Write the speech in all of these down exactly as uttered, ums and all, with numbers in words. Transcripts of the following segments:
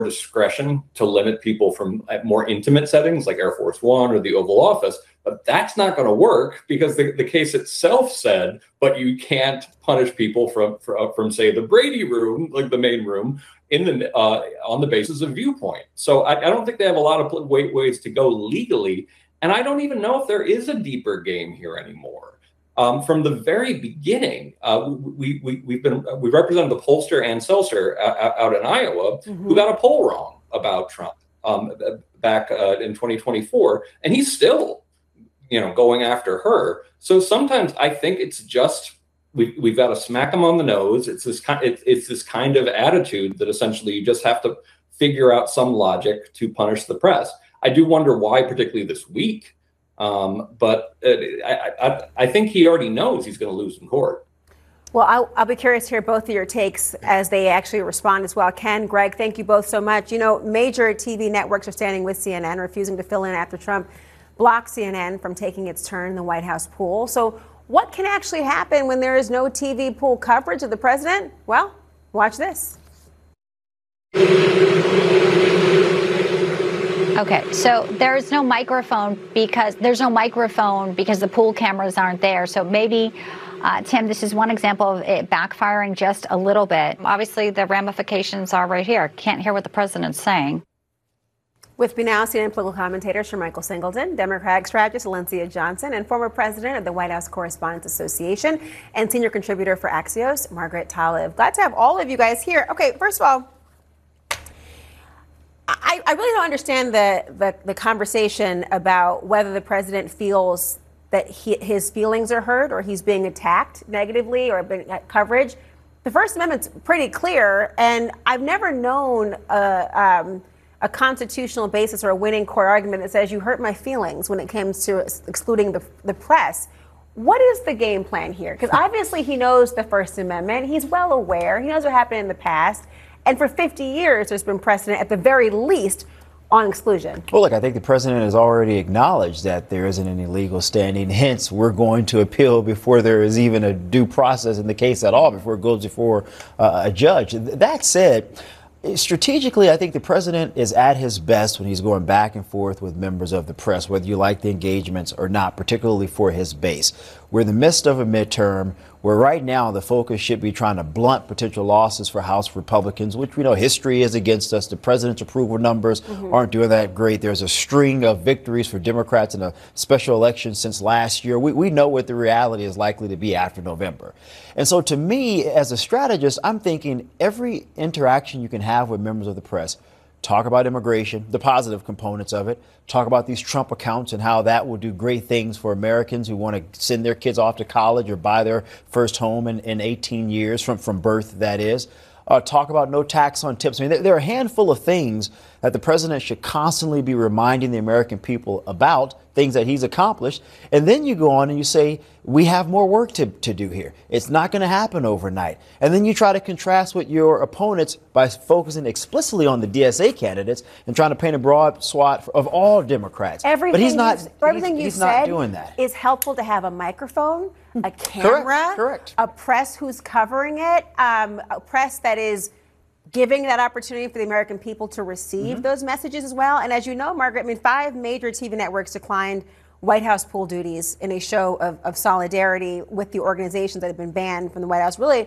discretion to limit people from more intimate settings like Air Force One or the Oval Office. But that's not going to work because the, the case itself said, but you can't punish people from, from, from say, the Brady room, like the main room, in the uh, on the basis of viewpoint. So I, I don't think they have a lot of ways to go legally. And I don't even know if there is a deeper game here anymore. Um, from the very beginning, uh, we, we, we've been we represented the pollster Ann Seltzer out, out in Iowa, mm-hmm. who got a poll wrong about Trump um, back uh, in twenty twenty-four, and he's still, you know, going after her. So sometimes I think it's just we we've got to smack them on the nose. It's this kind it's, it's this kind of attitude that essentially you just have to figure out some logic to punish the press. I do wonder why, particularly this week. Um, but uh, I, I, I think he already knows he's going to lose in court. Well, I'll, I'll be curious to hear both of your takes as they actually respond as well. Ken, Greg, thank you both so much. You know, major T V networks are standing with C N N, refusing to fill in after Trump blocked C N N from taking its turn in the White House pool. So what can actually happen when there is no T V pool coverage of the president? Well, watch this. Okay, so there's no microphone because there's no microphone because the pool cameras aren't there. So maybe, uh, Tim, this is one example of it backfiring just a little bit. Obviously, the ramifications are right here. Can't hear what the president's saying. With me now, C N N political commentator Shermichael Singleton, Democratic strategist Valencia Johnson, and former president of the White House Correspondents Association and senior contributor for Axios, Margaret Tlaib. Glad to have all of you guys here. Okay, first of all, I, I really don't understand the, the, the conversation about whether the president feels that he, his feelings are hurt or he's being attacked negatively or being at coverage. The First Amendment's pretty clear, and I've never known a, um, a constitutional basis or a winning court argument that says you hurt my feelings when it comes to excluding the, the press. What is the game plan here? Because obviously he knows the First Amendment. He's well aware. He knows what happened in the past. And for fifty years, there's been precedent, at the very least, on exclusion. Well, look, I think the president has already acknowledged that there isn't any legal standing. Hence, we're going to appeal before there is even a due process in the case at all, before it goes before uh, a judge. That said, strategically, I think the president is at his best when he's going back and forth with members of the press, whether you like the engagements or not, particularly for his base. We're in the midst of a midterm where right now the focus should be trying to blunt potential losses for House Republicans, which we know history is against us. The president's approval numbers mm-hmm. aren't doing that great. There's a string of victories for Democrats in a special election since last year. We, we know what the reality is likely to be after November. And so to me, as a strategist, I'm thinking every interaction you can have with members of the press, talk about immigration, the positive components of it, talk about these Trump accounts and how that will do great things for Americans who want to send their kids off to college or buy their first home in, in eighteen years from, from birth, that is. Uh, talk about no tax on tips. I mean, there, there are a handful of things that the president should constantly be reminding the American people about, things that he's accomplished. And then you go on and you say, we have more work to, to do here. It's not going to happen overnight. And then you try to contrast with your opponents by focusing explicitly on the D S A candidates and trying to paint a broad swath of all Democrats. Everything but he's not, everything he's, you he's said not doing that. Is helpful to have a microphone, a camera, correct, correct. a press who's covering it, um, a press that is giving that opportunity for the American people to receive mm-hmm. those messages as well. And as you know, Margaret, I mean, five major T V networks declined White House pool duties in a show of, of solidarity with the organizations that have been banned from the White House, really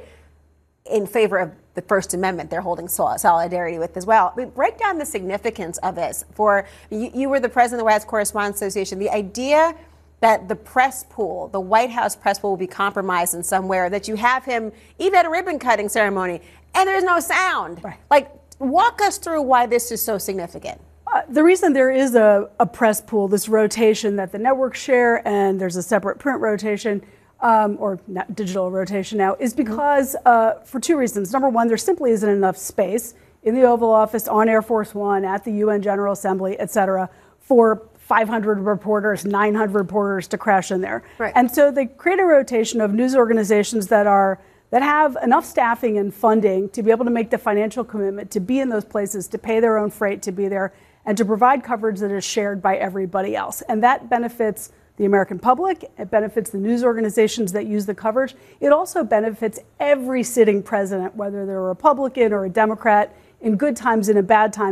in favor of the First Amendment they're holding solidarity with as well. I mean, break down the significance of this. For you, you were the president of the White House Correspondents Association. The idea that the press pool, the White House press pool, will be compromised in some way, or that you have him even at a ribbon cutting ceremony and there's no sound. Right. Like, walk us through why this is so significant. Uh, the reason there is a, a press pool, this rotation that the networks share, and there's a separate print rotation, um, or digital rotation now, is because uh, for two reasons. Number one, there simply isn't enough space in the Oval Office, on Air Force One, at the U N General Assembly, et cetera, for five hundred reporters, nine hundred reporters to crash in there. Right. And so they create a rotation of news organizations that are that have enough staffing and funding to be able to make the financial commitment to be in those places, to pay their own freight to be there, and to provide coverage that is shared by everybody else. And that benefits the American public. It benefits the news organizations that use the coverage. It also benefits every sitting president, whether they're a Republican or a Democrat, in good times and in bad times.